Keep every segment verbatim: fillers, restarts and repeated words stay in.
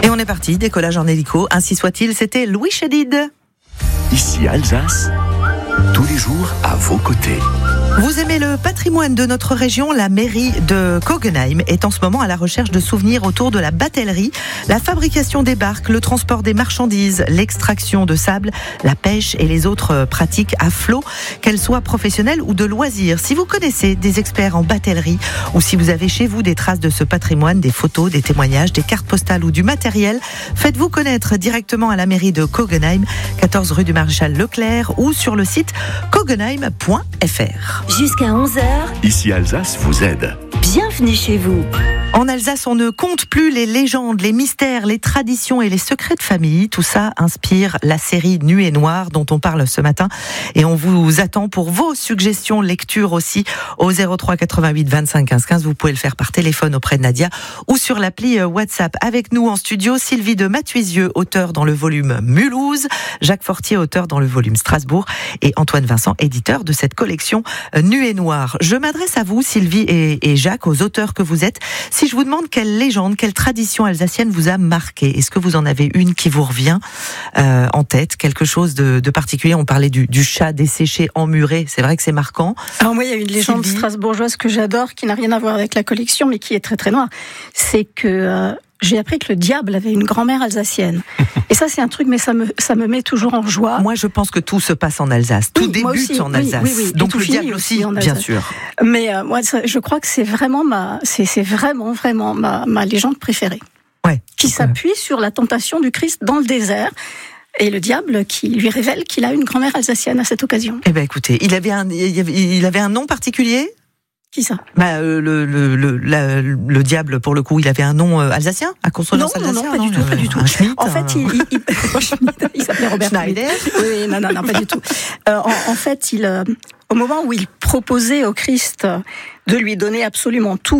Et on est parti, décollage en hélico, ainsi soit-il, c'était Louis Chédid. Ici Alsace, tous les jours à vos côtés. Vous aimez le patrimoine de notre région? La mairie de Kogenheim est en ce moment à la recherche de souvenirs autour de la batellerie, la fabrication des barques, le transport des marchandises, l'extraction de sable, la pêche et les autres pratiques à flot, qu'elles soient professionnelles ou de loisirs. Si vous connaissez des experts en batellerie ou si vous avez chez vous des traces de ce patrimoine, des photos, des témoignages, des cartes postales ou du matériel, faites-vous connaître directement à la mairie de Kogenheim, quatorze rue du Maréchal Leclerc ou sur le site kogenheim point f r. Jusqu'à onze heures, Ici Alsace vous aide. bienvenue chez vous. En Alsace, on ne compte plus les légendes, les mystères, les traditions et les secrets de famille. Tout ça inspire la série Nuit et Noir dont on parle ce matin. Et on vous attend pour vos suggestions, lecture aussi au zéro trois quatre-vingt-huit vingt-cinq quinze quinze. Vous pouvez le faire par téléphone auprès de Nadia ou sur l'appli WhatsApp. Avec nous en studio, Sylvie de Mathuisieux, auteur dans le volume Mulhouse, Jacques Fortier, auteur dans le volume Strasbourg et Antoine Vincent, éditeur de cette collection Nuit et Noir. Je m'adresse à vous, Sylvie et, et Jacques, aux auteurs que vous êtes. Si je vous demande quelle légende, quelle tradition alsacienne vous a marqué, est-ce que vous en avez une qui vous revient euh, en tête, quelque chose de, de particulier? On parlait du, du chat desséché emmuré, c'est vrai que c'est marquant. Alors moi, il y a une légende Sylvie. strasbourgeoise que j'adore, qui n'a rien à voir avec la collection, mais qui est très très noire. C'est que euh, j'ai appris que le diable avait une grand-mère alsacienne. Et ça, c'est un truc, mais ça me ça me met toujours en joie. Moi, je pense que tout se passe en Alsace, tout Oui, débute moi aussi, en oui, Alsace, oui, oui. Et donc tout le finit diable aussi, aussi en bien Alsace. sûr. Mais euh, moi, ça, je crois que c'est vraiment ma c'est c'est vraiment vraiment ma ma légende préférée, Ouais. qui Donc, euh, s'appuie sur la tentation du Christ dans le désert. Et le diable qui lui révèle qu'il a une grand-mère alsacienne à cette occasion. Eh ben écoutez, il avait un, il avait, il avait un nom particulier. Qui ça? Bah, euh, le, le, le, la- le diable, pour le coup, il avait un nom euh, alsacien, à consonance Non, non, non, alsacienne. pas du tout, euh, pas du tout. Un Schmitt, En fait, un- il, il, il, il s'appelait Robert Schneider. Schmitt. Oui, oui, non, non, non, pas du tout. Euh, en, en fait, il, euh, au moment où il proposait au Christ de lui donner absolument tout,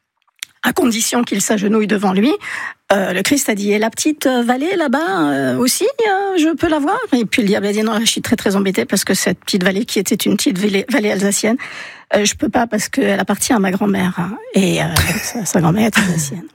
à condition qu'il s'agenouille devant lui, euh, le Christ a dit, et la petite vallée là-bas euh, aussi, euh, je peux la voir? Et puis le diable a dit, non, je suis très très embêté parce que cette petite vallée qui était une petite vallée, vallée alsacienne, euh, je peux pas parce qu'elle appartient à ma grand-mère. Hein, et euh, sa, sa grand-mère est alsacienne.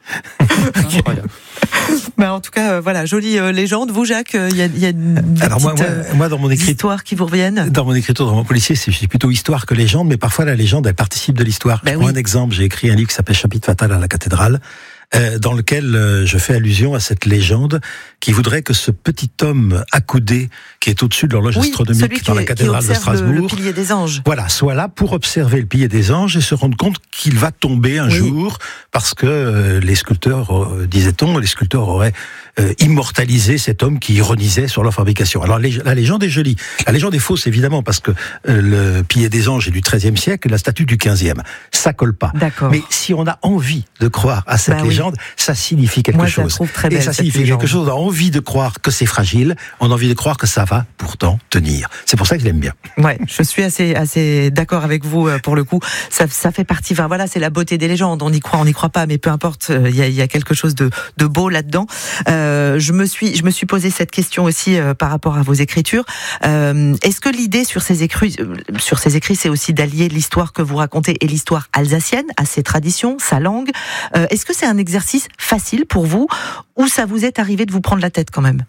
Bah, en tout cas, euh, voilà, jolie euh, légende. Vous, Jacques, il y a, y a des Alors moi, petites, moi, euh, moi, dans mon écriture, histoires qui vous reviennent. dans mon écriture, dans mon policier, c'est je dis plutôt histoire que légende, mais parfois la légende, elle participe de l'histoire. Ben je prends oui. un exemple, j'ai écrit un livre qui s'appelle Chapitre fatal à la cathédrale, euh, dans lequel euh, je fais allusion à cette légende qui voudrait que ce petit homme accoudé, qui est au-dessus de l'horloge Oui, celui astronomique qui, dans la qui cathédrale de observe le, le Strasbourg, pilier des anges. voilà, soit là pour observer le pilier des anges et se rendre compte qu'il va tomber un Oui. jour parce que euh, les sculpteurs, euh, disait-on, les sculpteurs auraient euh, immortalisé cet homme qui ironisait sur leur fabrication. Alors lég- la légende est jolie. La légende est fausse évidemment parce que euh, le pilier des anges est du treizième siècle, la statue du quinzième. Ça colle pas. D'accord. Mais si on a envie de croire à cette Bah oui. légende, ça signifie quelque Moi, je la chose. trouve très et belle, ça cette signifie légende. quelque chose. On a envie de croire que c'est fragile, on a envie de croire que ça va pourtant tenir. C'est pour ça que je l'aime bien. Ouais, je suis assez assez d'accord avec vous euh, pour le coup. Ça ça fait partie. Enfin voilà, c'est la beauté des légendes. On y croit, on n'y croit pas, mais peu importe. Il euh, y a il y a quelque chose de de beau là-dedans. Euh, je me suis je me suis posé cette question aussi euh, par rapport à vos écritures. Euh, est-ce que l'idée sur ces écrits euh, sur ces écrits, c'est aussi d'allier l'histoire que vous racontez et l'histoire alsacienne à ses traditions, sa langue? Euh, est-ce que c'est un exercice facile pour vous ou ça vous est arrivé de vous prendre la tête quand même?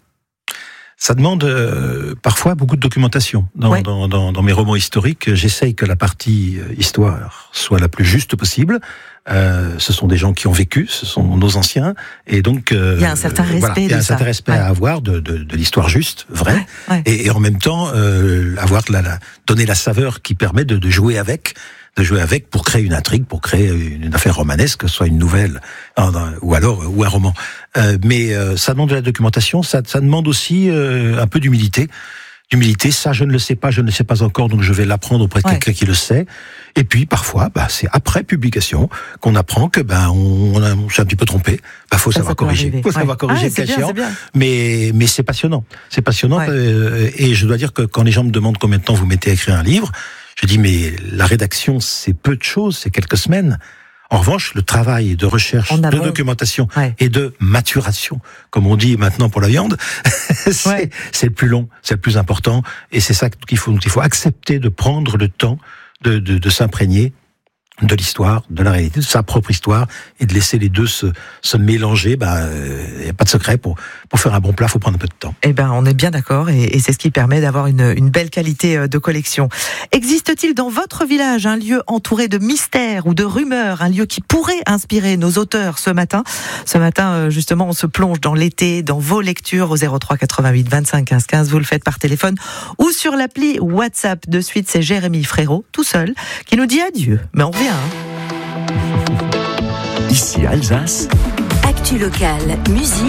Ça demande euh, parfois beaucoup de documentation. Dans, Ouais. dans, dans, dans mes romans historiques, j'essaye que la partie euh, histoire soit la plus juste possible. Euh, ce sont des gens qui ont vécu, ce sont nos anciens, et donc euh, Il y a un certain respect voilà, il y a de un ça. certain respect Ouais. à avoir de, de, de l'histoire juste, vraie, Ouais, ouais. Et, et en même temps euh, avoir la, la, donner la saveur qui permet de, de jouer avec. de jouer avec pour créer une intrigue, pour créer une affaire romanesque, que ce soit une nouvelle, ou alors ou un roman. Euh, mais euh, ça demande de la documentation, ça, ça demande aussi euh, un peu d'humilité. D'humilité, ça je ne le sais pas, je ne le sais pas encore, donc je vais l'apprendre auprès de Ouais. quelqu'un qui le sait. Et puis parfois, bah, c'est après publication qu'on apprend que ben on, on, a, on s'est un petit peu trompé. Bah, faut Ça, savoir ça peut corriger, arriver. faut savoir Ouais. corriger Ah, le c'est bien, cas échéant. c'est bien. Mais mais c'est passionnant, c'est passionnant. Ouais. Euh, et je dois dire que quand les gens me demandent combien de temps vous mettez à écrire un livre, je dis mais la rédaction c'est peu de choses, c'est quelques semaines. En revanche, le travail de recherche, En de amont. documentation Ouais. et de maturation, comme on dit maintenant pour la viande, c'est, Ouais. c'est le plus long, c'est le plus important, et c'est ça qu'il faut, qu'il faut accepter de prendre le temps de, de, de s'imprégner de l'histoire, de la réalité, de sa propre histoire, et de laisser les deux se, se mélanger. Bah, il n'y a pas de secret. Pour, pour faire un bon plat, il faut prendre un peu de temps. Eh ben, on est bien d'accord, et, et c'est ce qui permet d'avoir une, une belle qualité de collection. Existe-t-il dans votre village un lieu entouré de mystères ou de rumeurs, un lieu qui pourrait inspirer nos auteurs ce matin? Ce matin, justement, on se plonge dans l'été, dans vos lectures au zéro trois quatre-vingt-huit vingt-cinq quinze quinze. Vous le faites par téléphone ou sur l'appli WhatsApp. De suite, c'est Jérémy Frérot, tout seul, qui nous dit adieu. Mais on revient. Hein. Ici Alsace. Actu locale, musique.